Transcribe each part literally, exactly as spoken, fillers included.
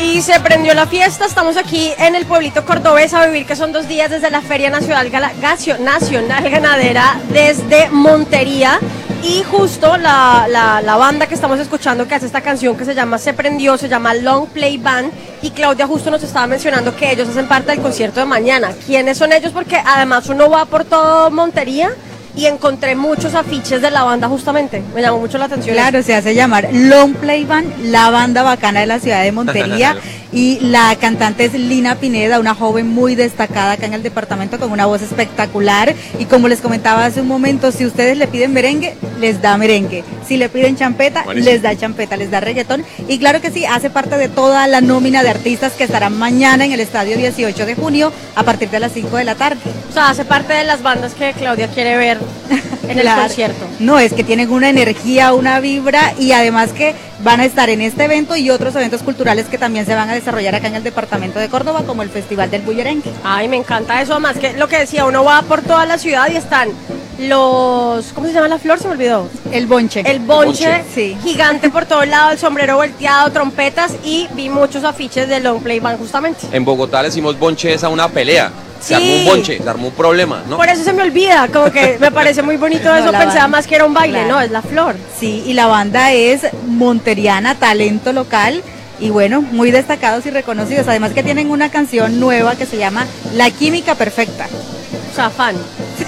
Y se prendió la fiesta, estamos aquí en el pueblito cordobés a vivir, que son dos días desde la Feria Nacional, Gala, Gacio, Nacional Ganadera desde Montería. Y justo la, la, la banda que estamos escuchando que hace esta canción que se llama Se Prendió, se llama Long Play Band, y Claudia justo nos estaba mencionando que ellos hacen parte del concierto de mañana. ¿Quiénes son ellos? Porque además uno va por todo Montería y encontré muchos afiches de la banda justamente, me llamó mucho la atención. Claro, se hace llamar Long Play Band, la banda bacana de la ciudad de Montería, y la cantante es Lina Pineda, una joven muy destacada acá en el departamento con una voz espectacular, y como les comentaba hace un momento, si ustedes le piden merengue, les da merengue, si le piden champeta, Buenísimo. les da champeta, les da reggaetón, y claro que sí, hace parte de toda la nómina de artistas que estarán mañana en el estadio dieciocho de junio a partir de las cinco de la tarde. O sea, hace parte de las bandas que Claudia quiere ver en claro. el concierto. No, es que tienen una energía, una vibra, y además que van a estar en este evento y otros eventos culturales que también se van a desarrollar acá en el departamento de Córdoba, como el Festival del Bullerengue. Ay, me encanta eso, más que lo que decía, uno va por toda la ciudad y están los, ¿cómo se llama la flor? Se me olvidó. El bonche. El bonche, bonche. Sí. Gigante por todo lado, el sombrero volteado, trompetas, y vi muchos afiches de Long Play Band justamente. En Bogotá le decimos bonche es a una pelea. Se Sí. armó un bonche, se armó un problema, ¿no? Por eso se me olvida, como que me parece muy bonito eso, no, pensaba más que era un baile, claro. no, es la flor. Sí, y la banda es monteriana, talento local, y bueno, muy destacados y reconocidos, además que tienen una canción nueva que se llama La Química Perfecta. O sea, fan.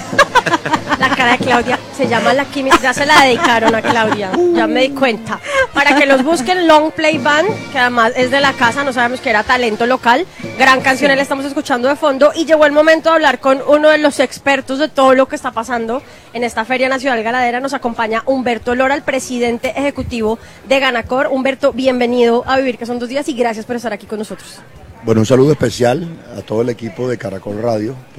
La cara de Claudia se llama La Química, ya se la dedicaron a Claudia, ya me di cuenta. Para que los busquen, Long Play Band, que además es de la casa, no sabemos que era talento local, gran canción, sí. la estamos escuchando de fondo, y llegó el momento de hablar con uno de los expertos de todo lo que está pasando en esta Feria Nacional Ganadera. Nos acompaña Humberto Lora, el presidente ejecutivo de Ganacor. Humberto, bienvenido a Vivir, que son dos días, y gracias por estar aquí con nosotros. Bueno, un saludo especial a todo el equipo de Caracol Radio.